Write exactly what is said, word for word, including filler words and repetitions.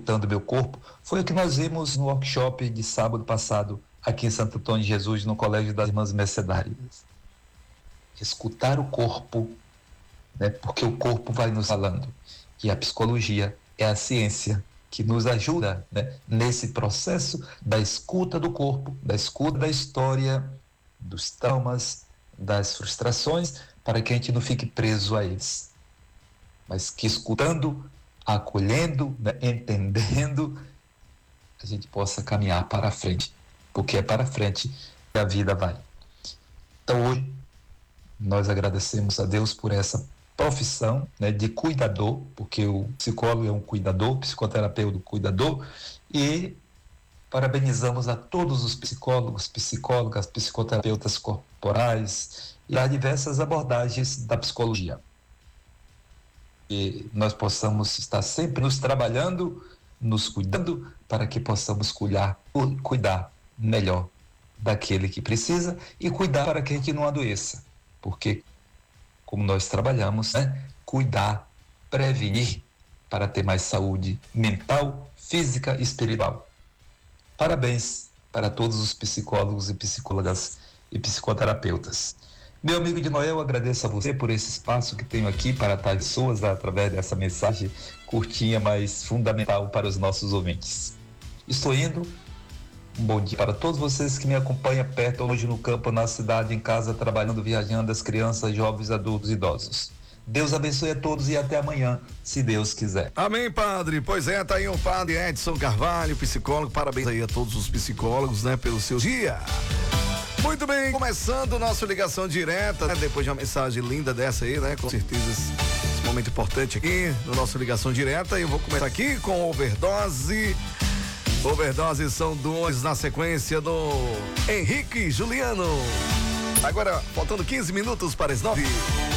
escutando meu corpo, foi o que nós vimos no workshop de sábado passado, aqui em Santo Antônio de Jesus, no Colégio das Irmãs Mercedárias. Escutar o corpo, né, porque o corpo vai nos falando. E a psicologia é a ciência que nos ajuda, né, nesse processo da escuta do corpo, da escuta da história, dos traumas, das frustrações, para que a gente não fique preso a eles. Mas que escutando, acolhendo, né, entendendo, a gente possa caminhar para a frente, porque é para a frente que a vida vai. Então hoje nós agradecemos a Deus por essa profissão, né, de cuidador, porque o psicólogo é um cuidador, o psicoterapeuta é um cuidador, e parabenizamos a todos os psicólogos, psicólogas, psicoterapeutas corporais e as diversas abordagens da psicologia. E nós possamos estar sempre nos trabalhando, nos cuidando, para que possamos cuidar, cuidar melhor daquele que precisa e cuidar para que a gente não adoeça. Porque, como nós trabalhamos, né, cuidar, prevenir, para ter mais saúde mental, física e espiritual. Parabéns para todos os psicólogos e psicólogas e psicoterapeutas. Meu amigo de Noel, eu agradeço a você por esse espaço que tenho aqui para tais pessoas através dessa mensagem curtinha, mas fundamental para os nossos ouvintes. Estou indo. Um bom dia para todos vocês que me acompanham perto, hoje no campo, na cidade, em casa, trabalhando, viajando, as crianças, jovens, adultos e idosos. Deus abençoe a todos e até amanhã, se Deus quiser. Amém, padre. Pois é, tá aí o padre Edson Carvalho, psicólogo. Parabéns aí a todos os psicólogos, né, pelo seu dia. Muito bem, começando nossa ligação direta, né, depois de uma mensagem linda dessa aí, né, com certeza esse momento importante aqui no nosso ligação direta. Eu vou começar aqui com overdose. Overdose são duas na sequência do Henrique Juliano. Agora, faltando quinze minutos para as nove.